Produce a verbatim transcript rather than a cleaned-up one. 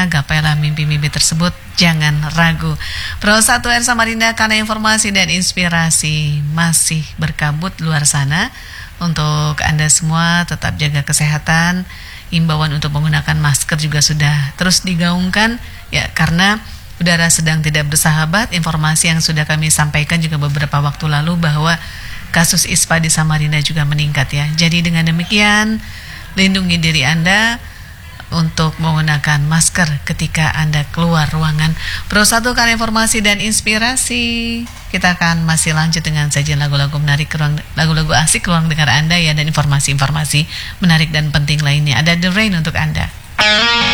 semuanya, gapailah mimpi-mimpi tersebut, jangan ragu. Pro satu R Samarinda, karena informasi dan inspirasi masih berkabut luar sana. Untuk Anda semua tetap jaga kesehatan. Imbauan untuk menggunakan masker juga sudah terus digaungkan, ya, karena udara sedang tidak bersahabat. Informasi yang sudah kami sampaikan juga beberapa waktu lalu bahwa kasus ispa di Samarinda juga meningkat, ya. Jadi dengan demikian, lindungi diri Anda untuk menggunakan masker ketika Anda keluar ruangan. Pro satu karena informasi dan inspirasi. Kita akan masih lanjut dengan sajian lagu-lagu menarik, ruang, lagu-lagu asik ruang dengar Anda, ya, dan informasi-informasi menarik dan penting lainnya. Ada The Rain untuk Anda.